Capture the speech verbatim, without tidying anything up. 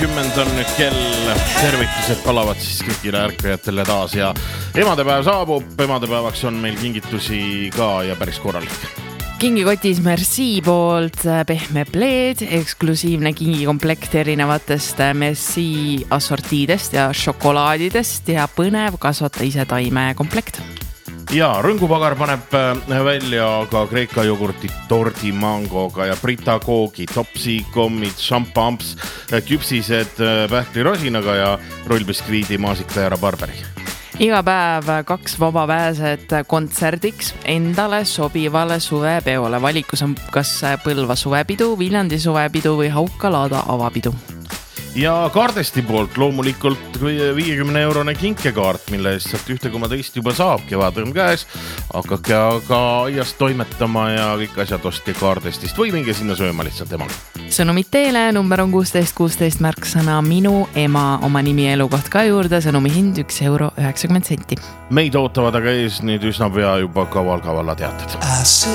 kümmend on nüüd kell, tervitused palavad siis kõigile ärkajatele taas ja emadepäev saabub, emadepäevaks on meil kingitusi ka ja päris korralik. Kingikotis Merci poolt pehme pleed, eksklusiivne kingikomplekt erinevatest Merci assortiidest ja šokolaadidest ja põnev kasvata ise taime komplekt. Ja Rõngupagar paneb välja ka Kreeka jogurtit tordi mangoga ja Brita koogi, topsi, kommid, šampamps, küpsised pähklirosinaga ja rullbiskviidi, maasika ja rabarberi. Iga päev kaks vaba pääset kontserdiks endale sobivale suvepeole. Valikus on kas Põlva suvepidu, Viljandi suvepidu või Hauka-Laada avapidu. Ja kaardesti poolt loomulikult viiekümne eurone kinkekaart, mille eest sealt ühte koma teist juba saab, kevad on käes, hakake aga aiast toimetama ja kõik asjad ostke kaardestist või minge sinna sööma lihtsalt emaga. Sõnumid teele, number on kuusteist kuusteist märksõna minu ema, oma nimi ja elukoht ka juurde, sõnumi hind üks euro üheksakümmend senti. Meid ootavad aga ees nüüd üsna pea juba ka Valga valla teated.